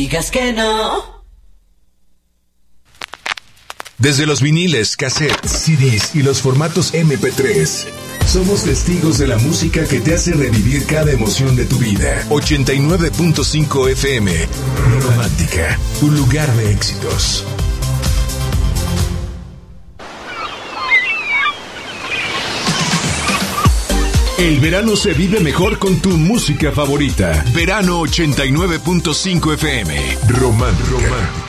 digas que no. Desde los viniles, cassettes, CDs y los formatos MP3, somos testigos de la música que te hace revivir cada emoción de tu vida. 89.5 FM, Romántica, tu lugar de éxitos. El verano se vive mejor con tu música favorita. Verano 89.5 FM, Romántica.